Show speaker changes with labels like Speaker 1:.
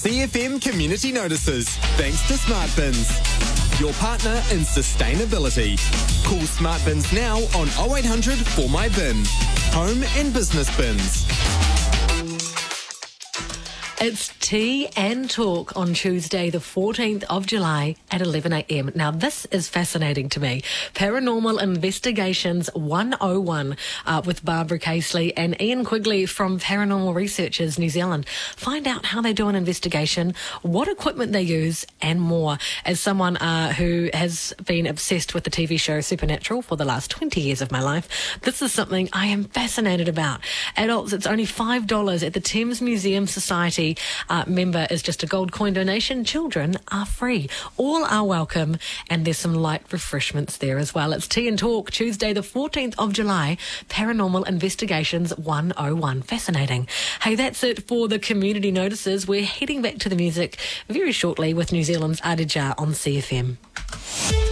Speaker 1: CFM Community Notices, thanks to Smart Bins, your partner in sustainability. Call Smart Bins now on 0800 For My Bin. Home and business bins.
Speaker 2: It's Tea and Talk on Tuesday, the 14th of July at 11 a.m. Now, this is fascinating to me. Paranormal Investigations 101 with Barbara Casely and Ian Quigley from Paranormal Researchers New Zealand. Find out how they do an investigation, what equipment they use, and more. As someone who has been obsessed with the TV show Supernatural for the last 20 years of my life, this is something I am fascinated about. Adults, it's only $5 at the Thames Museum Society. Member is just a gold coin donation. Children are free. All are welcome, and there's some light refreshments there as well. It's Tea and Talk, Tuesday the 14th of July, Paranormal Investigations 101. Fascinating. Hey, that's it for the community notices. We're heading back to the music very shortly with New Zealand's Aditya on CFM.